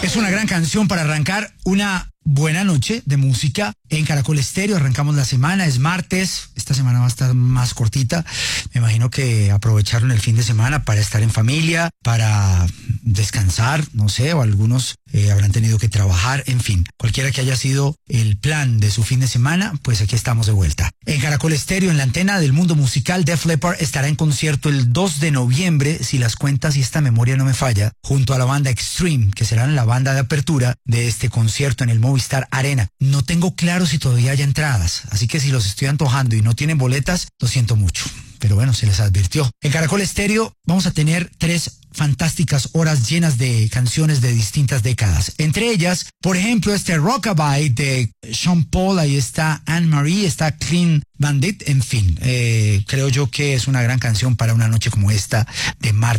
Es una gran canción para arrancar una buena noche de música en Caracol Estéreo. Arrancamos la semana, es martes, esta semana va a estar más cortita. Me imagino que aprovecharon el fin de semana para estar en familia, para descansar, no sé, o algunos habrán tenido que trabajar, en fin, cualquiera que haya sido el plan de su fin de semana, pues aquí estamos de vuelta. En Caracol Estéreo, en la antena del mundo musical, Def Leppard estará en concierto el 2 de noviembre, si las cuentas y esta memoria no me falla, junto a la banda Extreme, que serán la banda de apertura de este concierto en el Movistar Arena. No tengo claro si todavía hay entradas, así que si los estoy antojando y no tienen boletas, lo siento mucho. Pero bueno, se les advirtió. En Caracol Estéreo vamos a tener 3 fantásticas horas llenas de canciones de distintas décadas. Entre ellas, por ejemplo, este Rockabye de Sean Paul, ahí está Anne-Marie, está Clean Bandit, en fin. Creo yo que es una gran canción para una noche como esta de martes.